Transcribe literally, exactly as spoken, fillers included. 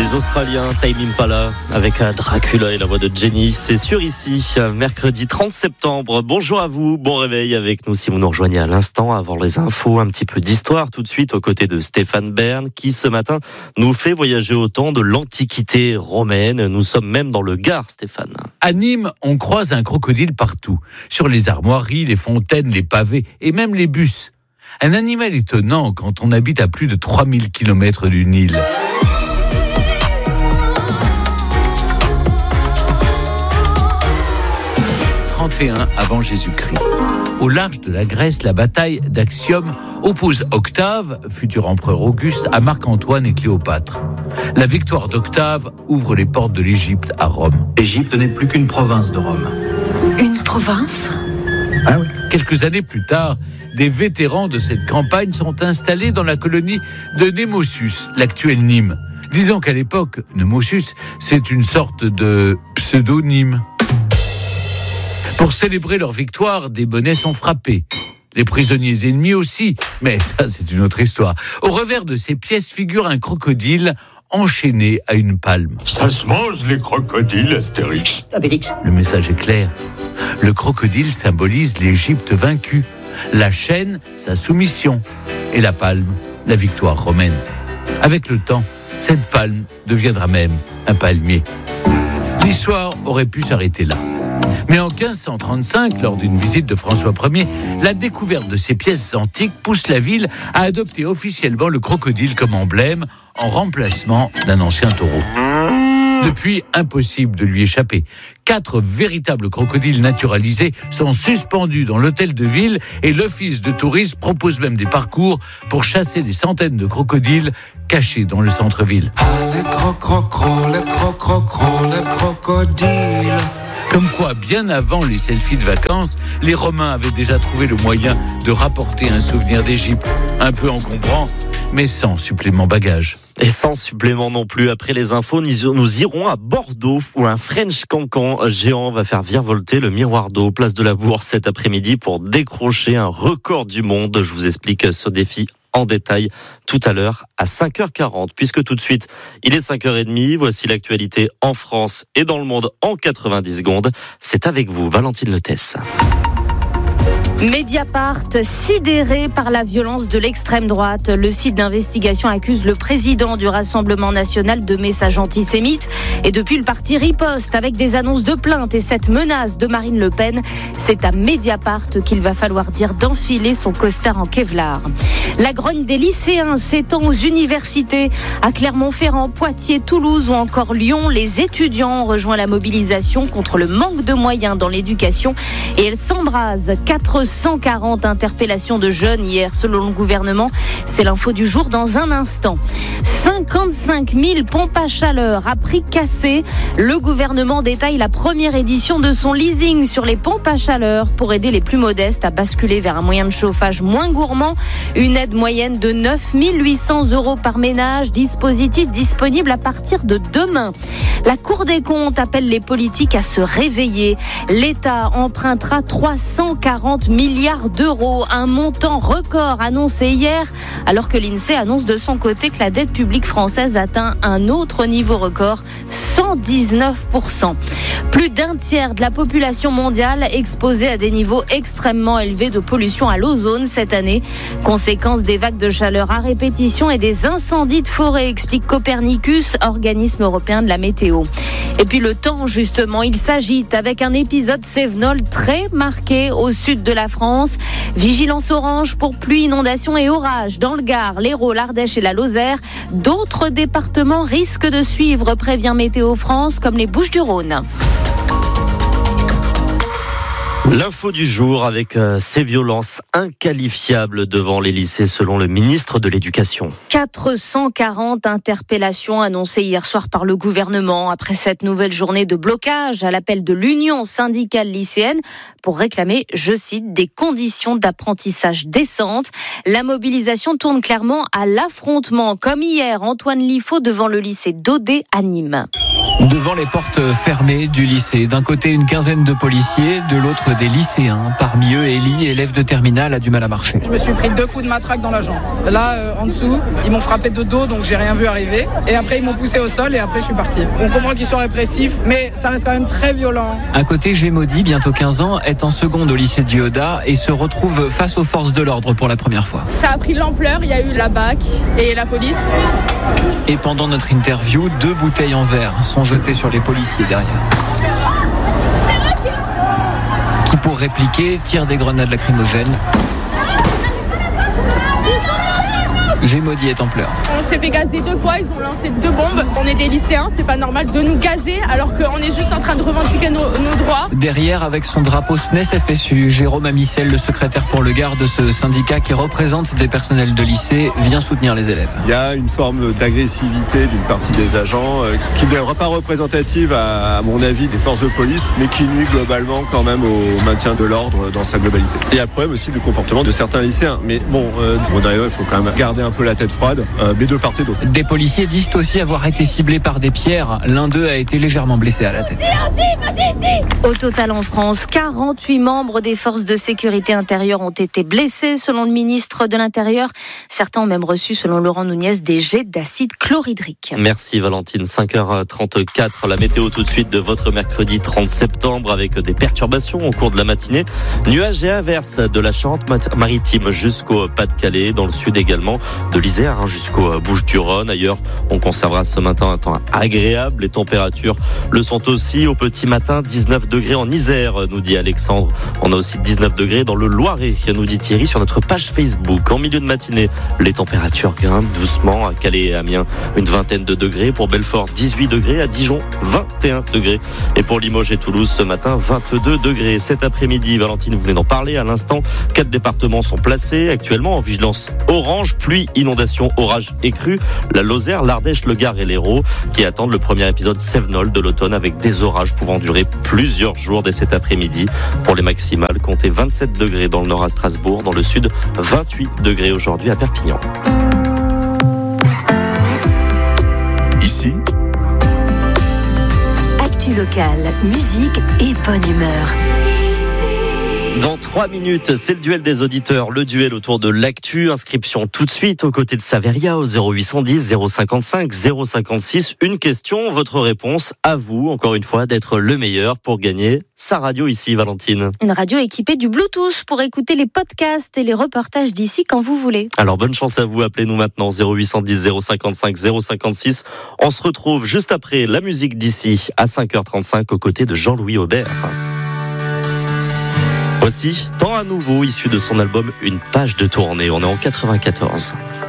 Les Australiens, Tame Impala, avec Dracula et la voix de Jenny. C'est sûr ici, mercredi trente septembre. Bonjour à vous, bon réveil avec nous si vous nous rejoignez à l'instant. Avant les infos, un petit peu d'histoire tout de suite aux côtés de Stéphane Bern qui ce matin nous fait voyager au temps de l'Antiquité romaine. Nous sommes même dans le Gard, Stéphane. À Nîmes, on croise un crocodile partout. Sur les armoiries, les fontaines, les pavés et même les bus. Un animal étonnant quand on habite à plus de trois mille kilomètres du Nil. trente et un avant Jésus-Christ. Au large de la Grèce, la bataille d'Actium oppose Octave, futur empereur Auguste, à Marc-Antoine et Cléopâtre. La victoire d'Octave ouvre les portes de l'Égypte à Rome. L'Égypte n'est plus qu'une province de Rome. Une province ? Ah oui. Quelques années plus tard, des vétérans de cette campagne sont installés dans la colonie de Nemausus, l'actuelle Nîmes. Disons qu'à l'époque, Nemausus, c'est une sorte de pseudonyme. Pour célébrer leur victoire, des bonnets sont frappés. Les prisonniers ennemis aussi, mais ça c'est une autre histoire. Au revers de ces pièces figure un crocodile enchaîné à une palme. Ça se mange les crocodiles, Astérix. Obélix. Le message est clair. Le crocodile symbolise l'Égypte vaincue. La chaîne, sa soumission. Et la palme, la victoire romaine. Avec le temps, cette palme deviendra même un palmier. L'histoire aurait pu s'arrêter là. Mais en quinze cent trente-cinq, lors d'une visite de François Ier, la découverte de ces pièces antiques pousse la ville à adopter officiellement le crocodile comme emblème en remplacement d'un ancien taureau. Depuis, impossible de lui échapper. Quatre véritables crocodiles naturalisés sont suspendus dans l'hôtel de ville et l'office de tourisme propose même des parcours pour chasser les centaines de crocodiles cachés dans le centre-ville. Ah, les crococros, les crococros, les crocodiles. Comme quoi, bien avant les selfies de vacances, les Romains avaient déjà trouvé le moyen de rapporter un souvenir d'Égypte. Un peu encombrant, mais sans supplément bagage. Et sans supplément non plus. Après les infos, nous irons à Bordeaux où un French cancan géant va faire virevolter le miroir d'eau, place de la Bourse cet après-midi pour décrocher un record du monde. Je vous explique ce défi en détail tout à l'heure à cinq heures quarante. Puisque tout de suite, il est cinq heures trente. Voici l'actualité en France et dans le monde en quatre-vingt-dix secondes. C'est avec vous, Valentine Letesse. Mediapart, sidéré par la violence de l'extrême droite. Le site d'investigation accuse le président du Rassemblement national de messages antisémites. Et depuis, le parti riposte avec des annonces de plainte et cette menace de Marine Le Pen. C'est à Mediapart qu'il va falloir dire d'enfiler son costard en Kevlar. La grogne des lycéens s'étend aux universités. À Clermont-Ferrand, Poitiers, Toulouse ou encore Lyon, les étudiants ont rejoint la mobilisation contre le manque de moyens dans l'éducation. Et elle s'embrase. quatre cent quarante interpellations de jeunes hier selon le gouvernement. C'est l'info du jour dans un instant. cinquante-cinq mille pompes à chaleur à prix cassé. Le gouvernement détaille la première édition de son leasing sur les pompes à chaleur pour aider les plus modestes à basculer vers un moyen de chauffage moins gourmand. Une aide moyenne de neuf mille huit cents euros par ménage. Dispositif disponible à partir de demain. La Cour des comptes appelle les politiques à se réveiller. L'État empruntera trois cent quarante milliards d'euros, un montant record annoncé hier, alors que l'INSEE annonce de son côté que la dette publique française atteint un autre niveau record, cent dix-neuf pour cent. Plus d'un tiers de la population mondiale exposée à des niveaux extrêmement élevés de pollution à l'ozone cette année. Conséquence des vagues de chaleur à répétition et des incendies de forêt, explique Copernicus, organisme européen de la météo. Et puis le temps, justement, il s'agite avec un épisode cévenol très marqué au sud de la France. Vigilance orange pour pluie, inondations et orages dans le Gard, l'Hérault, l'Ardèche et la Lozère. D'autres départements risquent de suivre, prévient Météo France, comme les Bouches-du-Rhône. L'info du jour avec euh, ces violences inqualifiables devant les lycées selon le ministre de l'Éducation. quatre cent quarante interpellations annoncées hier soir par le gouvernement après cette nouvelle journée de blocage à l'appel de l'Union syndicale lycéenne pour réclamer, je cite, des conditions d'apprentissage décentes. La mobilisation tourne clairement à l'affrontement, comme hier Antoine Liffaut devant le lycée d'Audet à Nîmes. Devant les portes fermées du lycée, d'un côté une quinzaine de policiers, de l'autre des lycéens. Parmi eux, Ellie, élève de terminale, a du mal à marcher. Je me suis pris deux coups de matraque dans la jambe. Là, euh, en dessous, ils m'ont frappé de dos, donc j'ai rien vu arriver. Et après, ils m'ont poussé au sol et après, je suis parti. On comprend qu'ils sont répressifs, mais ça reste quand même très violent. À côté, Gémaudy, bientôt quinze ans, est en seconde au lycée de Yoda et se retrouve face aux forces de l'ordre pour la première fois. Ça a pris de l'ampleur, il y a eu la B A C et la police. Et pendant notre interview, deux bouteilles en verre sont jetées sur les policiers derrière. Qui, pour répliquer, tirent des grenades lacrymogènes. Gémaudy est en pleurs. On s'est fait gazer deux fois, ils ont lancé deux bombes. On est des lycéens, c'est pas normal de nous gazer alors qu'on est juste en train de revendiquer nos, nos droits. Derrière, avec son drapeau S N E S F S U, Jérôme Amicel, le secrétaire pour le Gard de ce syndicat qui représente des personnels de lycée, vient soutenir les élèves. Il y a une forme d'agressivité d'une partie des agents euh, qui n'est pas représentative, à, à mon avis, des forces de police, mais qui nuit globalement quand même au maintien de l'ordre dans sa globalité. Et il y a le problème aussi du comportement de certains lycéens. Mais bon, euh, bon derrière, il faut quand même garder un peu la tête froide, euh, mais de part et d'autre. Des policiers disent aussi avoir été ciblés par des pierres. L'un d'eux a été légèrement blessé à la tête. Au total en France, quarante-huit membres des forces de sécurité intérieure ont été blessés selon le ministre de l'Intérieur. Certains ont même reçu, selon Laurent Nunez, des jets d'acide chlorhydrique. Merci Valentine. cinq heures trente-quatre, la météo tout de suite de votre mercredi trente septembre avec des perturbations au cours de la matinée. Nuages et averses de la Charente-Maritime jusqu'au Pas-de-Calais, dans le sud également, de l'Isère hein, jusqu'au Bouches-du-Rhône. Ailleurs, on conservera ce matin un temps agréable. Les températures le sont aussi au petit matin. dix-neuf degrés en Isère, nous dit Alexandre. On a aussi dix-neuf degrés dans le Loiret, nous dit Thierry sur notre page Facebook. En milieu de matinée, les températures grimpent doucement. À Calais et Amiens, une vingtaine de degrés. Pour Belfort, dix-huit degrés. À Dijon, vingt et un degrés. Et pour Limoges et Toulouse, ce matin, vingt-deux degrés. Cet après-midi, Valentine, vous venez d'en parler à l'instant. Quatre départements sont placés actuellement en vigilance orange, pluie, inondation, orage et crue. La Lozère, l'Ardèche, le Gard et l'Hérault qui attendent le premier épisode Cévenol de l'automne avec des orages pouvant durer plusieurs jours dès cet après-midi. Pour les maximales, comptez vingt-sept degrés dans le nord à Strasbourg, dans le sud, vingt-huit degrés aujourd'hui à Perpignan. Ici, actu locale, musique et bonne humeur. Dans trois minutes, c'est le duel des auditeurs, le duel autour de l'actu. Inscription tout de suite aux côtés de Saveria au zéro huit cent dix, zéro cinquante-cinq, zéro cinquante-six. Une question, votre réponse, à vous, encore une fois, d'être le meilleur pour gagner sa radio ici, Valentine. Une radio équipée du Bluetooth pour écouter les podcasts et les reportages d'ici quand vous voulez. Alors bonne chance à vous, appelez-nous maintenant zéro huit cent dix, zéro cinquante-cinq, zéro cinquante-six. On se retrouve juste après la musique d'ici à cinq heures trente-cinq aux côtés de Jean-Louis Aubert. Aussi, tant à nouveau issu de son album Une page de tournée. On est en quatre-vingt-quatorze.